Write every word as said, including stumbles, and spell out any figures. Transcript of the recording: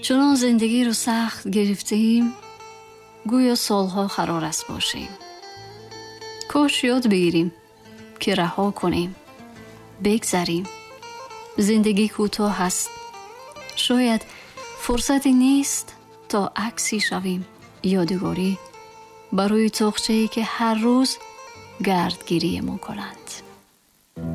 چون زندگی رو سخت گرفتیم، گویا سالها قرار است باشیم. کاش یاد بگیریم که رها کنیم، بگذریم. زندگی کوتاه است. شاید فرصتی نیست تا عکسی شویم، یادگاری برای تاقچه‌ای که هر روز گردگیری ما کنند.